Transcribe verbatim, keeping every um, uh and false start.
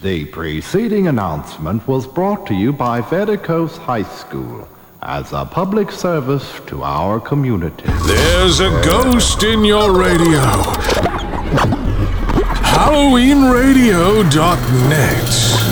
The preceding announcement was brought to you by Vedicos High School as a public service to our community. There's a ghost in your radio. Halloween Radio dot net